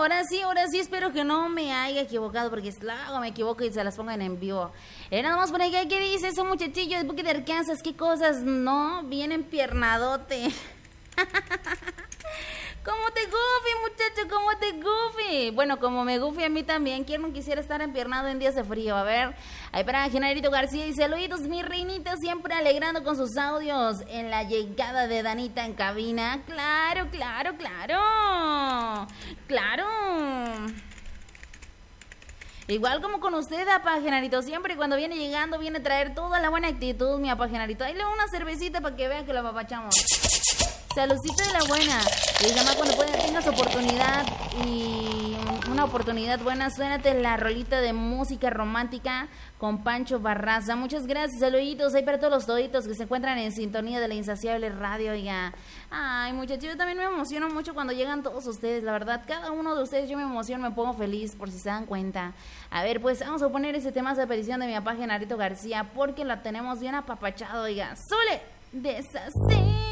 ahora sí, espero que no me haya equivocado, porque luego me equivoco y se las pongan en vivo. Nada más por aquí, ¿qué dice ese muchachillo de Buque de Arkansas? ¿Qué cosas? No, bien empiernadote. ¿Cómo te gufi, muchacho? ¿Cómo te gufi? Bueno, como me gufi a mí también. ¿Quién no quisiera estar empiernado en días de frío? A ver, ahí para Generito García dice: saluditos, mi reinita, siempre alegrando con sus audios en la llegada de Danita en cabina. Claro, claro, claro. Claro. Igual como con usted, apa Genarito, siempre cuando viene llegando viene a traer toda la buena actitud, mi apa Genarito. Ahí le doy una cervecita para que vean que lo apapachamos. Saludcita de la buena. Y además cuando tengas oportunidad y una oportunidad buena, suénate la rolita de música romántica con Pancho Barraza. Muchas gracias, saluditos ahí para todos los toditos que se encuentran en sintonía de la insaciable radio. Oiga, ay muchachos, yo también me emociono mucho cuando llegan todos ustedes, la verdad, cada uno de ustedes yo me emociono, me pongo feliz, por si se dan cuenta. A ver, pues vamos a poner ese tema de petición de mi papá Genarito García, porque la tenemos bien apapachado, oiga. ¡Sole! Desasí.